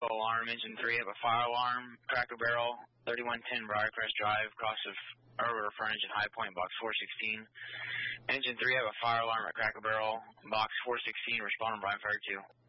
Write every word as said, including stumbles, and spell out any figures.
Echo alarm. Engine three, have a fire alarm, Cracker Barrel, thirty-one ten Briarcrest Drive, cross of Erber frontage and High Point, box four sixteen. Engine three, have a fire alarm at Cracker Barrel, box four sixteen, respond on Brian Fire two.